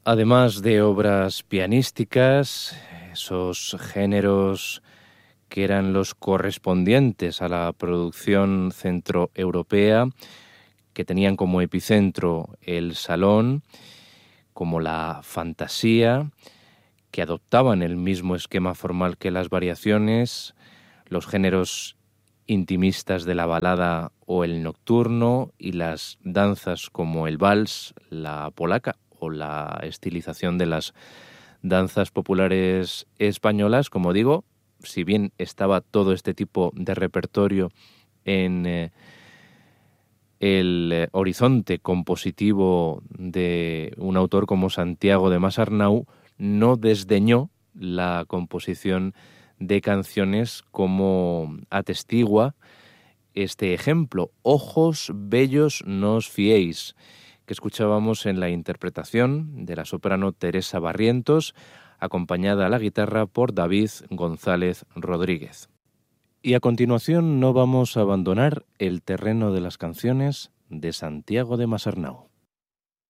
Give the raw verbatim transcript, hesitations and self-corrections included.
Además de obras pianísticas, esos géneros que eran los correspondientes a la producción centroeuropea, que tenían como epicentro el salón, como la fantasía, que adoptaban el mismo esquema formal que las variaciones, los géneros intimistas de la balada o el nocturno y las danzas como el vals, la polaca o la estilización de las danzas populares españolas. Como digo, si bien estaba todo este tipo de repertorio en eh, el eh, horizonte compositivo de un autor como Santiago de Masarnau, no desdeñó la composición de canciones como atestigua este ejemplo, Ojos bellos no os fiéis, que escuchábamos en la interpretación de la soprano Teresa Barrientos, acompañada a la guitarra por David González Rodríguez. Y a continuación no vamos a abandonar el terreno de las canciones de Santiago de Masarnau.